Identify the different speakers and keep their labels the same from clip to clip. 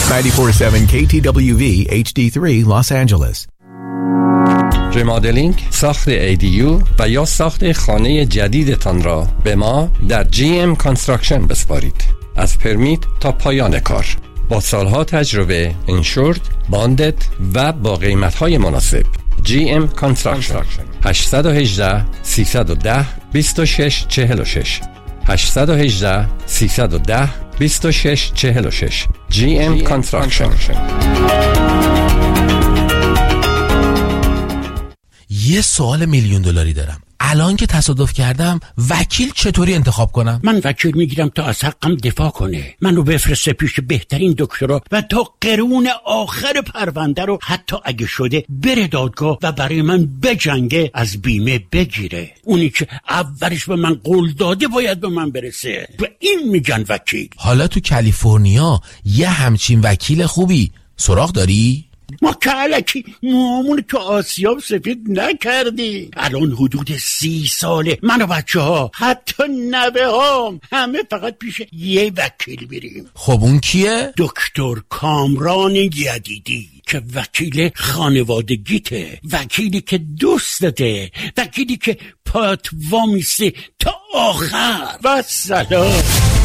Speaker 1: 94.7 KTWV HD3 Los Angeles.
Speaker 2: ریمادلینگ، ساخت ADU و یا ساخت خانه جدیدتان را به ما در GM Construction بسپارید. از پرمیت تا پایان کار، با سالها تجربه، انشورد، باندد و با قیمت‌های مناسب. GM Construction 818 310 2646 818 310 2646 GM Construction.
Speaker 3: یه سوال $1,000,000 دارم. الان که تصادف کردم وکیل چطوری انتخاب کنم؟
Speaker 4: من وکیل میگیرم تا از حقم دفاع کنه، منو بفرسته پیش بهترین دکترا و تا قرون آخر پرونده رو حتی اگه شده بره دادگاه و برای من بجنگه، از بیمه بگیره. اونی که اولش به من قول داده باید به من برسه. به این میگن وکیل.
Speaker 3: حالا تو کالیفرنیا یه همچین وکیل خوبی سراغ داری؟
Speaker 4: ما که علکی موامون تو آسیاب سفید نکردی. الان حدود 30 ساله من و بچه ها حتی نوه هام همه فقط پیش یه وکیل میریم.
Speaker 3: خب اون کیه؟
Speaker 4: دکتر کامران یدیدی که وکیل خانوادگیته، وکیلی که دوستته، وکیلی که پات وامیسته تا آخر. و سلام.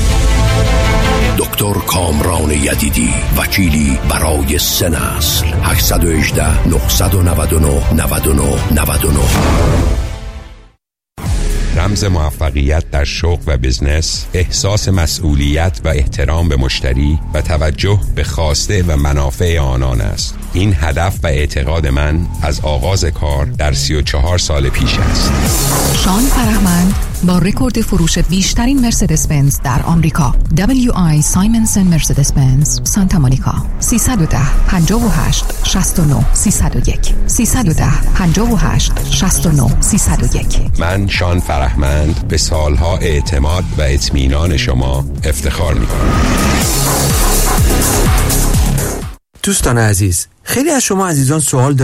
Speaker 5: دکتر کامران یدیدی، وکیلی برای 3 نسل. 818 999 99 99.
Speaker 6: رمز موفقیت در شغل و بزنس، احساس مسئولیت و احترام به مشتری و توجه به خواسته و منافع آنان است. این هدف و اعتقاد من از آغاز کار در 34 سال پیش است.
Speaker 7: شان فرهمند با رکورد فروش بیشترین مرسدس بنز در آمریکا، WI سایمنسن مرسدس بنز سانتا مونیکا، 310 58 69 301 310 58 69 301.
Speaker 6: من شان فرهمند به سالها اعتماد و اطمینان شما افتخار می‌کنم.
Speaker 8: دوستان عزیز، خیلی از شما عزیزان سوال